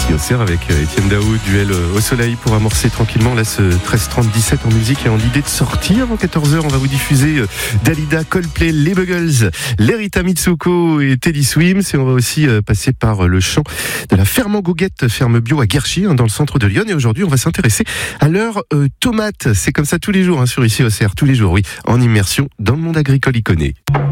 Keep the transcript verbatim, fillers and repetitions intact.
ici au Cerf avec Étienne Dao, duel au soleil pour amorcer tranquillement là ce treize trente dix-sept en musique et en l'idée de sortir. Avant quatorze heures, on va vous diffuser Dalida, Coldplay, les Buggles, Lerita Mitsuko et Teddy Swims, et on va aussi passer par le chant de la ferme en goguette, ferme bio à Guerchy, dans le centre de Lyon. Et aujourd'hui, on va s'intéresser à leur euh, tomate. C'est comme ça tous les jours, hein, sur ici au Cerf, tous les jours, oui, en immersion dans le monde agricole iconé.